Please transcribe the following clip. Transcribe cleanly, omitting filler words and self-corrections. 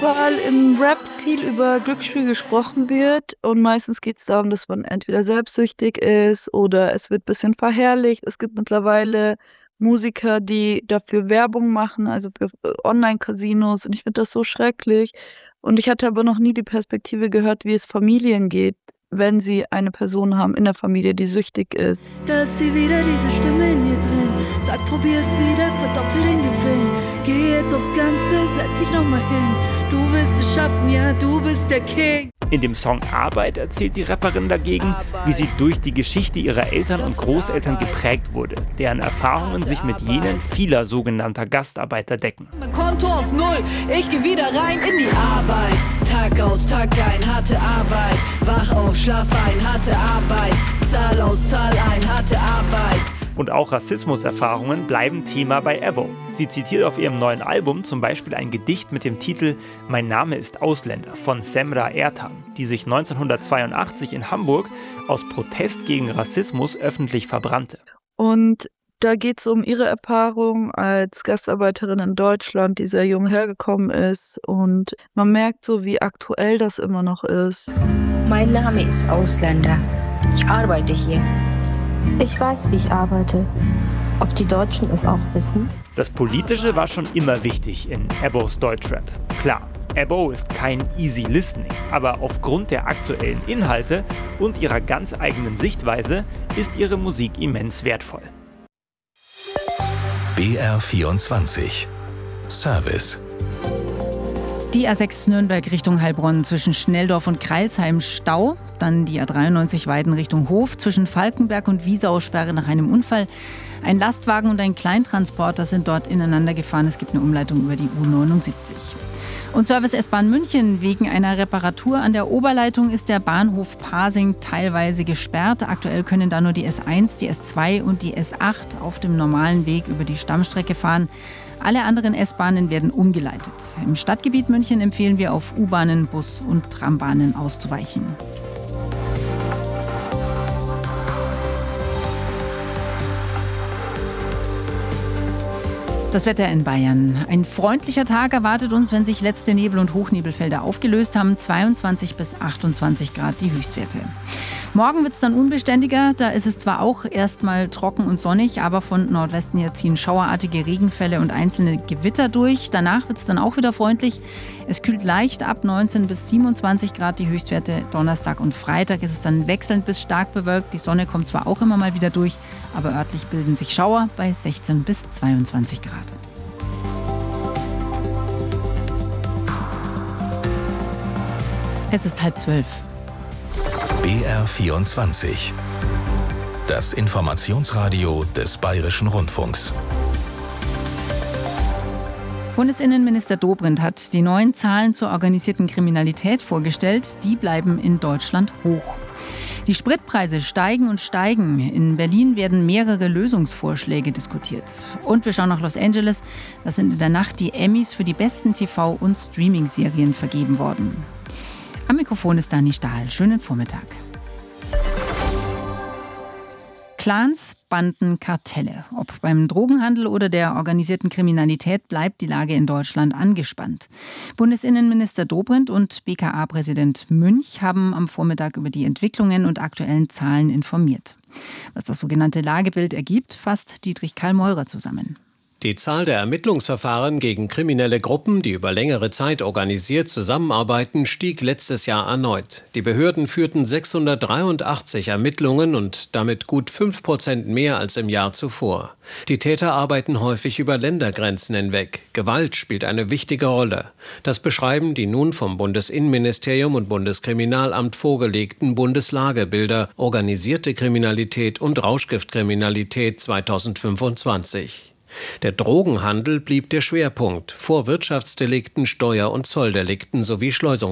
weil im Rap viel über Glücksspiel gesprochen wird und meistens geht es darum, dass man entweder selbstsüchtig ist oder es wird ein bisschen verherrlicht. Es gibt mittlerweile Musiker, die dafür Werbung machen, also für Online-Casinos und ich finde das so schrecklich. Und ich hatte aber noch nie die Perspektive gehört, wie es Familien geht, wenn sie eine Person haben in der Familie, die süchtig ist. Da ist sie wieder, diese Stimme in dir drin. Sag, probier's wieder, verdoppel den Gewinn. Geh jetzt aufs Ganze, setz dich nochmal hin. Du wirst es schaffen, ja, du bist der King. In dem Song Arbeit erzählt die Rapperin dagegen, wie sie durch die Geschichte ihrer Eltern und Großeltern geprägt wurde, deren Erfahrungen sich mit jenen vieler sogenannter Gastarbeiter decken. Mein Konto auf Null, ich geh wieder rein in die Arbeit. Tag aus, Tag ein, harte Arbeit. Wach auf, schlaf ein, harte Arbeit. Zahl aus, Zahl ein, harte Arbeit. Und auch Rassismuserfahrungen bleiben Thema bei Ebo. Sie zitiert auf ihrem neuen Album zum Beispiel ein Gedicht mit dem Titel »Mein Name ist Ausländer« von Semra Ertan, die sich 1982 in Hamburg aus Protest gegen Rassismus öffentlich verbrannte. Und da geht es um ihre Erfahrung als Gastarbeiterin in Deutschland, die sehr jung hergekommen ist. Und man merkt so, wie aktuell das immer noch ist. Mein Name ist Ausländer. Ich arbeite hier. Ich weiß, wie ich arbeite. Ob die Deutschen es auch wissen? Das Politische war schon immer wichtig in Ebos Deutschrap. Klar, Ebo ist kein easy listening, aber aufgrund der aktuellen Inhalte und ihrer ganz eigenen Sichtweise ist ihre Musik immens wertvoll. BR24 Service. Die A6 Nürnberg Richtung Heilbronn zwischen Schnelldorf und Crailsheim Stau. Dann die A93 Weiden Richtung Hof zwischen Falkenberg und Wiesau Sperre nach einem Unfall. Ein Lastwagen und ein Kleintransporter sind dort ineinander gefahren. Es gibt eine Umleitung über die U79. Und Service S-Bahn München. Wegen einer Reparatur an der Oberleitung ist der Bahnhof Pasing teilweise gesperrt. Aktuell können da nur die S1, die S2 und die S8 auf dem normalen Weg über die Stammstrecke fahren. Alle anderen S-Bahnen werden umgeleitet. Im Stadtgebiet München empfehlen wir, auf U-Bahnen, Bus- und Trambahnen auszuweichen. Das Wetter in Bayern. Ein freundlicher Tag erwartet uns, wenn sich letzte Nebel- und Hochnebelfelder aufgelöst haben. 22 bis 28 Grad die Höchstwerte. Morgen wird es dann unbeständiger. Da ist es zwar auch erstmal trocken und sonnig, aber von Nordwesten her ziehen schauerartige Regenfälle und einzelne Gewitter durch. Danach wird es dann auch wieder freundlich. Es kühlt leicht ab 19 bis 27 Grad die Höchstwerte. Donnerstag und Freitag ist es dann wechselnd bis stark bewölkt. Die Sonne kommt zwar auch immer mal wieder durch, aber örtlich bilden sich Schauer bei 16 bis 22 Grad. Es ist 11:30. BR24. Das Informationsradio des Bayerischen Rundfunks. Bundesinnenminister Dobrindt hat die neuen Zahlen zur organisierten Kriminalität vorgestellt. Die bleiben in Deutschland hoch. Die Spritpreise steigen und steigen. In Berlin werden mehrere Lösungsvorschläge diskutiert. Und wir schauen nach Los Angeles. Da sind in der Nacht die Emmys für die besten TV- und Streaming-Serien vergeben worden. Am Mikrofon ist Dani Stahl. Schönen Vormittag. Clans, Banden, Kartelle. Ob beim Drogenhandel oder der organisierten Kriminalität bleibt die Lage in Deutschland angespannt. Bundesinnenminister Dobrindt und BKA-Präsident Münch haben am Vormittag über die Entwicklungen und aktuellen Zahlen informiert. Was das sogenannte Lagebild ergibt, fasst Dietrich Karl Meurer zusammen. Die Zahl der Ermittlungsverfahren gegen kriminelle Gruppen, die über längere Zeit organisiert zusammenarbeiten, stieg letztes Jahr erneut. Die Behörden führten 683 Ermittlungen und damit gut 5% mehr als im Jahr zuvor. Die Täter arbeiten häufig über Ländergrenzen hinweg. Gewalt spielt eine wichtige Rolle. Das beschreiben die nun vom Bundesinnenministerium und Bundeskriminalamt vorgelegten Bundeslagebilder Organisierte Kriminalität und Rauschgiftkriminalität 2025. Der Drogenhandel blieb der Schwerpunkt, vor Wirtschaftsdelikten, Steuer- und Zolldelikten sowie Schleusungsdelikten.